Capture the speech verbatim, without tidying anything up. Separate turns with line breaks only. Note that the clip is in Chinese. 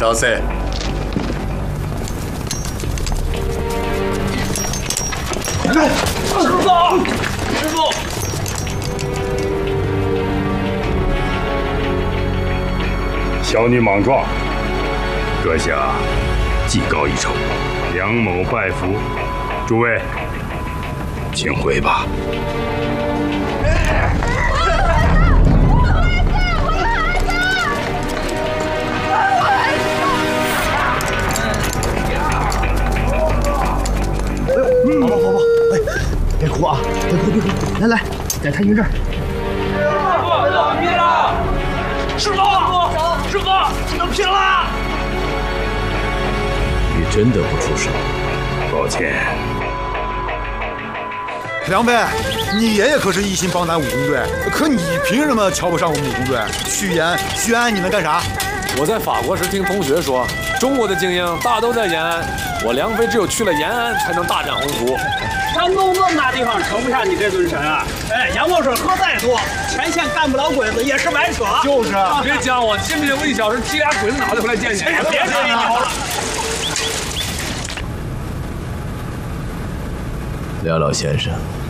小四。
师傅，师傅，
小女莽撞，阁下技高一筹，梁某拜服。诸位，请回吧。
宝宝，宝宝，哎，别哭啊，别哭，别哭，来来，在太君这儿。
师傅，师傅，师傅，只能拼了！
你真的不出手？抱歉。
梁飞，你爷爷可是一心帮咱武工队，可你凭什么瞧不上我们武工队？许延、许安，你能干啥？
我在法国时听同学说，中国的精英大都在延安，我梁飞只有去了延安才能大展宏图。
山东这么大地方，盛不下你这尊神啊！哎，洋墨水喝再多，前线干不了鬼子也是白扯。
就是，别讲我，信不信我一小时踢俩鬼子脑袋回来见你？
别吹牛了。
梁老先生。